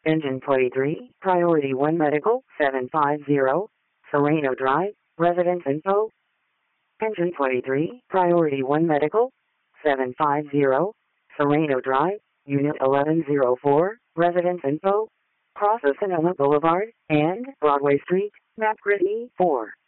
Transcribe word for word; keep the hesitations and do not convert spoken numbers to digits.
Engine twenty-three, Priority one Medical, seven five zero, Sereno Drive, Residence Info. Engine twenty-three, Priority one Medical, seven five zero, Sereno Drive, Unit eleven oh four, Residence Info. Cross of Sonoma Boulevard and Broadway Street, Map Grid E four.